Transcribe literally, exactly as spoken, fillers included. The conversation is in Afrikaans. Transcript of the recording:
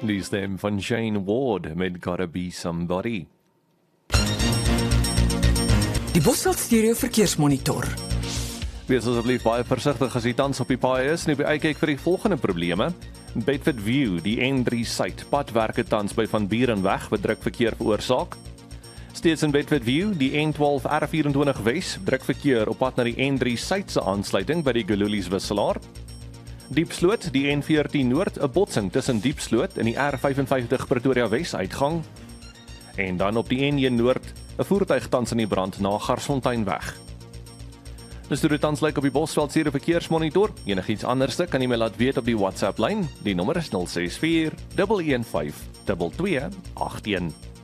Die stem van Shane Ward met Gotta Be Somebody. Die Bosveld Stereo Verkeersmonitor. Wees asseblief baie versigtig as jy tans op die paai is en jy uitkyk vir die volgende probleme. Bedford View, die N drie site, padwerke tans by Van Burenweg wat drukverkeer veroorsaak. Steeds in Bedford View, die N twaalf R vyf-en-twintig Wes, drukverkeer op pad na die N drie site se aansluiting by die Gululies wisselaar. Diepsloot, die N veertien Noord, 'n botsing tussen Diepsloot en die R vyf-en-vyftig Pretoria Wes uitgang. En dan op die N een Noord, 'n voertuig tans in die brand na Garsfonteinweg. Dis hoe dit tans lyk op die Bosveld Stereo Verkeersmonitor. Enigiets anderste kan jy my laat weet op die WhatsApp lyn. Die nommer is nul ses vier, een een vyf, twee twee agt een.